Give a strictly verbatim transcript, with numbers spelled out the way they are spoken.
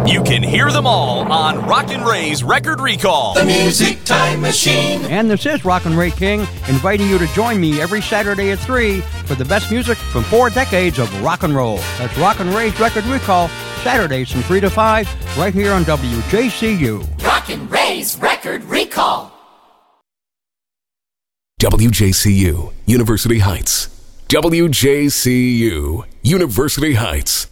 You can hear them all on Rockin' Ray's Record Recall. The Music Time Machine. And this is Rockin' Ray King, inviting you to join me every Saturday at three for the best music from four decades of rock and roll. That's Rockin' Ray's Record Recall, Saturdays from three to five, right here on W J C U. Rockin' Ray's Record Recall. W J C U, University Heights. W J C U, University Heights.